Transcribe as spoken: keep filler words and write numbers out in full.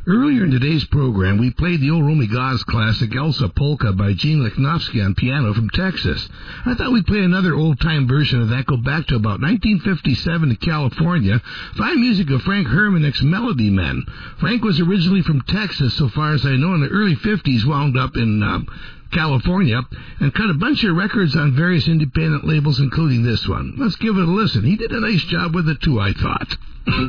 Earlier in today's program, we played the old Romy Gaz classic Elsa Polka by Gene Lichnowsky on piano from Texas. I thought we'd play another old-time version of that, go back to about nineteen fifty-seven to California. Fine music of Frank Hermanich's Melody Men. Frank was originally from Texas, so far as I know, in the early fifties, wound up in uh, California, and cut a bunch of records on various independent labels, including this one. Let's give it a listen. He did a nice job with it, too, I thought.